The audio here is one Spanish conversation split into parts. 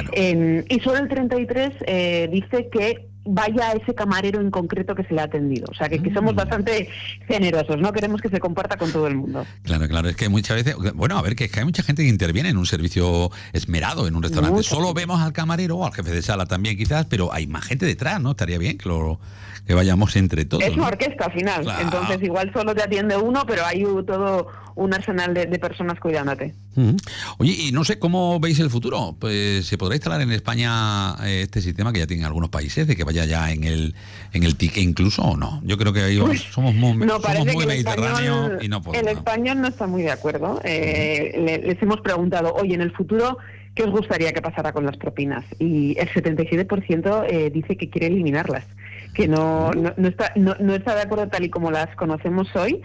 Y solo el 33 dice que vaya a ese camarero en concreto que se le ha atendido. O sea, que somos bastante generosos, no queremos que se comparta con todo el mundo. Claro, es que muchas veces, que es que hay mucha gente que interviene en un servicio esmerado en un restaurante. Solo vemos al camarero o al jefe de sala también quizás, pero hay más gente detrás, ¿no? Estaría bien que vayamos entre todos. Es una orquesta al final, claro. Entonces igual solo te atiende uno, pero hay todo un arsenal de personas cuidándote. Oye, y no sé cómo veis el futuro. Pues se podrá instalar en España este sistema que ya tienen algunos países, de que vaya ya en el ticket incluso, o no. Yo creo que ahí somos muy mediterráneos y no podemos. El español no está muy de acuerdo. Les hemos preguntado, oye, en el futuro, ¿qué os gustaría que pasara con las propinas? Y el 77% dice que quiere eliminarlas, que no está de acuerdo tal y como las conocemos hoy.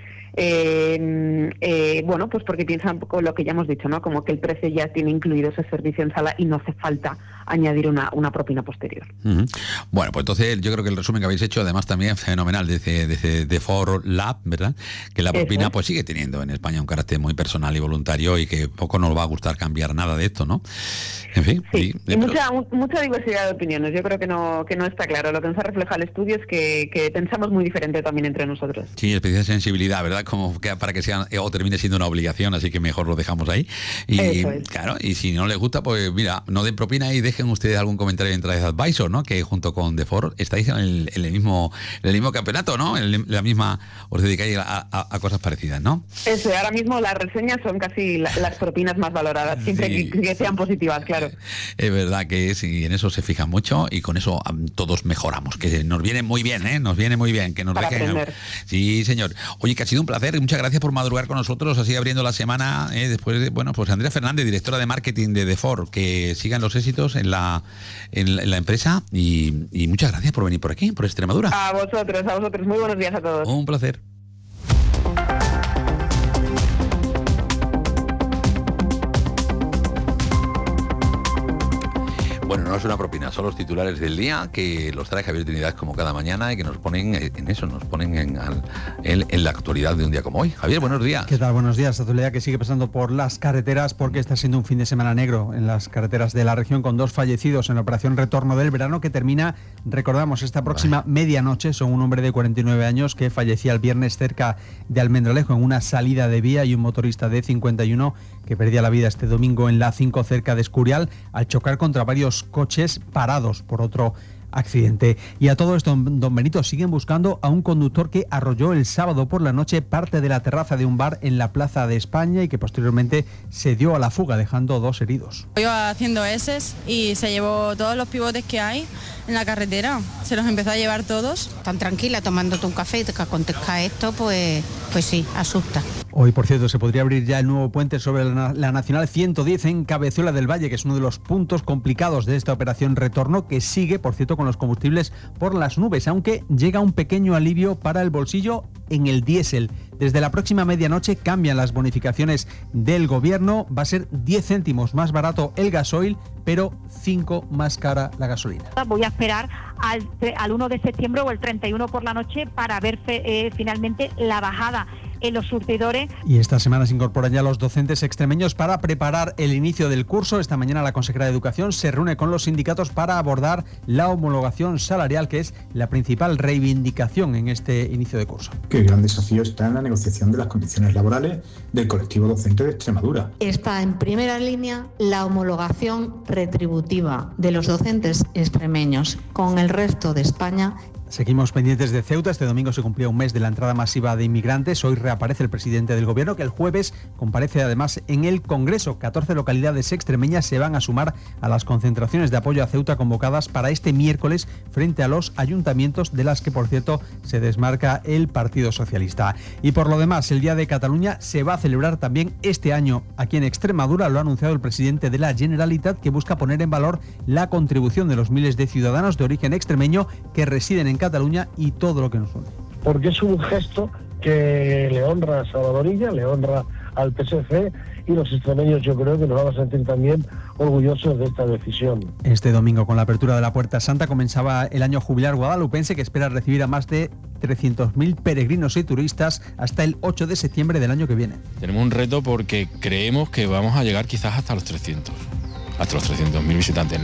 Bueno, pues porque piensan un poco lo que ya hemos dicho, ¿no? Como que el precio ya tiene incluido ese servicio en sala y no hace falta añadir una propina posterior. Bueno, pues entonces yo creo que el resumen que habéis hecho además también es fenomenal de For Lab, ¿verdad? Que la propina pues sigue teniendo en España un carácter muy personal y voluntario y que poco nos va a gustar cambiar nada de esto, ¿no? En fin. Sí, y mucha diversidad de opiniones. Yo creo que no está claro. Lo que nos ha reflejado el estudio es que pensamos muy diferente también entre nosotros. Sí, especial sensibilidad, ¿verdad? Como que para que sea o termine siendo una obligación, así que mejor lo dejamos ahí. Y claro, y si no les gusta, pues mira, no den propina y dejen ustedes algún comentario en TripAdvisor, ¿no? Que junto con The Ford estáis en el mismo campeonato, ¿no? La misma, os dedicáis a cosas parecidas, ¿no? Eso, ahora mismo las reseñas son casi las propinas más valoradas, siempre que sean positivas, claro. Es verdad que sí, en eso se fijan mucho y con eso todos mejoramos, que nos viene muy bien, ¿eh? Nos viene muy bien que nos dejen. Aprender. Sí, señor. Oye, que ha sido un placer, muchas gracias por madrugar con nosotros, así abriendo la semana, después de, pues Andrea Fernández, directora de marketing de The Ford, que sigan los éxitos en la empresa y muchas gracias por venir por aquí, por Extremadura. A vosotros, muy buenos días a todos. Un placer. Bueno, no es una propina, son los titulares del día que los trae Javier Trinidad como cada mañana y que nos ponen en eso, nos ponen en la actualidad de un día como hoy. Javier, buenos días. ¿Qué tal? Buenos días. Actualidad que sigue pasando por las carreteras porque está siendo un fin de semana negro en las carreteras de la región con 2 fallecidos en la operación Retorno del Verano que termina, recordamos, esta próxima medianoche. Son un hombre de 49 años que fallecía el viernes cerca de Almendralejo en una salida de vía y un motorista de 51 que perdía la vida este domingo en la A5 cerca de Escurial al chocar contra varios coches parados por otro accidente. Y a todo esto, don Benito, siguen buscando a un conductor que arrolló el sábado por la noche parte de la terraza de un bar en la Plaza de España y que posteriormente se dio a la fuga dejando 2 heridos. Iba haciendo eses y se llevó todos los pivotes que hay en la carretera, se los empezó a llevar todos. Tan tranquila tomándote un café y te acontezca esto, pues sí, asusta. Hoy, por cierto, se podría abrir ya el nuevo puente sobre la Nacional 110 en Cabezuela del Valle, que es uno de los puntos complicados de esta operación Retorno, que sigue, por cierto, con los combustibles por las nubes, aunque llega un pequeño alivio para el bolsillo en el diésel. Desde la próxima medianoche cambian las bonificaciones del gobierno, va a ser 10 céntimos más barato el gasoil, pero 5 más cara la gasolina. Voy a esperar al 1 de septiembre o el 31 por la noche para ver finalmente la bajada en los surtidores. Y esta semana se incorporan ya los docentes extremeños para preparar el inicio del curso. Esta mañana la consejera de Educación se reúne con los sindicatos para abordar la homologación salarial, que es la principal reivindicación en este inicio de curso. Que el gran desafío está en la negociación de las condiciones laborales del colectivo docente de Extremadura. Está en primera línea la homologación retributiva de los docentes extremeños con el resto de España. Seguimos pendientes de Ceuta. Este domingo se cumplía un mes de la entrada masiva de inmigrantes. Hoy reaparece el presidente del gobierno, que el jueves comparece además en el Congreso. 14 localidades extremeñas se van a sumar a las concentraciones de apoyo a Ceuta convocadas para este miércoles frente a los ayuntamientos, de las que, por cierto, se desmarca el Partido Socialista. Y por lo demás, el Día de Cataluña se va a celebrar también este año aquí en Extremadura. Lo ha anunciado el presidente de la Generalitat, que busca poner en valor la contribución de los miles de ciudadanos de origen extremeño que residen en Cataluña y todo lo que nos une. Porque es un gesto que le honra a Salvador Illa, le honra al PSC, y los extremeños yo creo que nos vamos a sentir también orgullosos de esta decisión. Este domingo, con la apertura de la Puerta Santa, comenzaba el año jubilar guadalupense, que espera recibir a más de 300.000 peregrinos y turistas hasta el 8 de septiembre del año que viene. Tenemos un reto porque creemos que vamos a llegar quizás hasta los 300.000 visitantes.